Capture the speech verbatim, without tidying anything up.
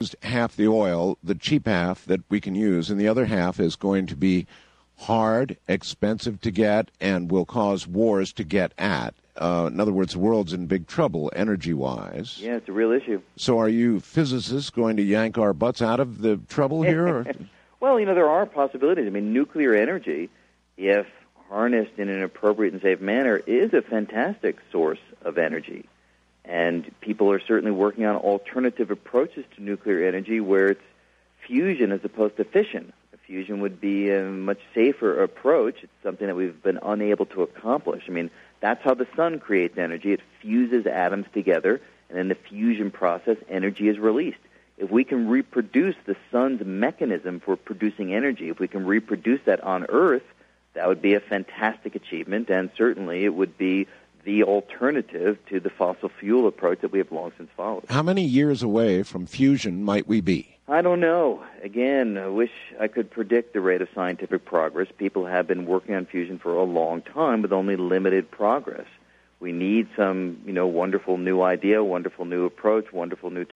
half the oil, the cheap half that we can use, and the other half is going to be hard, expensive to get, and will cause wars to get at. Uh, in other words, the world's in big trouble energy-wise. Yeah, it's a real issue. So are you physicists going to yank our butts out of the trouble here? Or? Well, you know, there are possibilities. I mean, nuclear energy, if harnessed in an appropriate and safe manner, is a fantastic source of energy. And people are certainly working on alternative approaches to nuclear energy where it's fusion as opposed to fission. Fusion would be a much safer approach. It's something that we've been unable to accomplish. I mean, that's how the sun creates energy. It fuses atoms together, and in the fusion process, energy is released. If we can reproduce the sun's mechanism for producing energy, if we can reproduce that on Earth, that would be a fantastic achievement, and certainly it would be the alternative to the fossil fuel approach that we have long since followed. How many years away from fusion might we be? I don't know. Again, I wish I could predict the rate of scientific progress. People have been working on fusion for a long time with only limited progress. We need some, you know, wonderful new idea, wonderful new approach, wonderful new